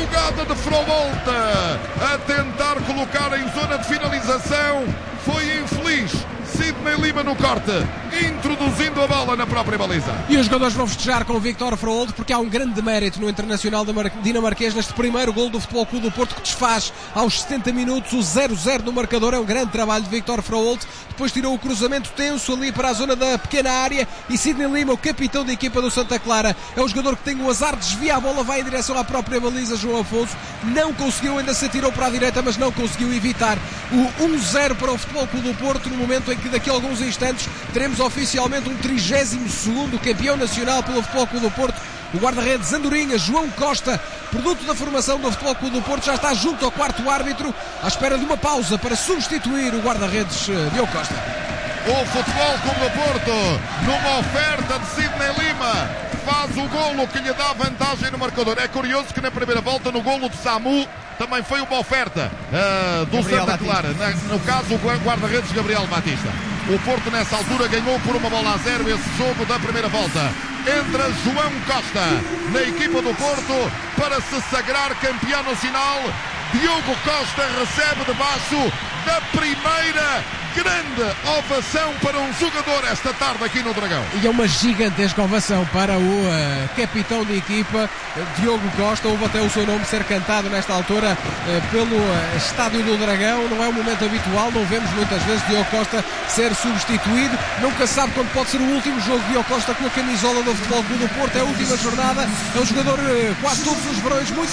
Jogada de Frololta a tentar colocar em zona de finalização. Foi infeliz. Sidney Lima no corte, introduzindo a bola na própria baliza. E os jogadores vão festejar com o Viktor Frollo, porque há um grande mérito no Internacional dinamarquês neste primeiro gol do Futebol Clube do Porto, que desfaz aos 70 minutos o 0-0 no marcador. É um grande trabalho de Viktor Frollo. Depois tirou o cruzamento tenso ali para a zona da pequena área e Sidney Lima, o capitão da equipa do Santa Clara, é o jogador que tem o azar, desvia a bola, vai em direção à própria baliza. João Afonso não conseguiu, ainda se atirou para a direita, mas não conseguiu evitar o 1-0 para o Futebol Clube do Porto, no momento em que daqui a alguns instantes teremos oficialmente um 32º campeão nacional pelo Futebol Clube do Porto. O guarda-redes Andorinha, João Costa, produto da formação do Futebol Clube do Porto, já está junto ao quarto árbitro, à espera de uma pausa para substituir o guarda-redes Diogo Costa. O Futebol Clube do Porto, numa oferta de Sidney Lima, faz o golo que lhe dá vantagem no marcador. É curioso que na primeira volta, no golo de Samu, também foi uma oferta do Gabriel Santa Clara. No caso, o guarda-redes Gabriel Batista. O Porto, nessa altura, ganhou por 1-0 esse jogo da primeira volta. Entra João Costa na equipa do Porto para se sagrar campeão nacional. Diogo Costa recebe debaixo da primeira grande ovação para um jogador esta tarde aqui no Dragão. E é uma gigantesca ovação para o capitão de equipa, Diogo Costa. Houve até o seu nome ser cantado nesta altura pelo estádio do Dragão. Não é um momento habitual, não vemos muitas vezes Diogo Costa ser substituído. Nunca sabe quando pode ser o último jogo de Diogo Costa com a camisola do Futebol Clube do Porto. É a última jornada, é um jogador quase todos os verões muito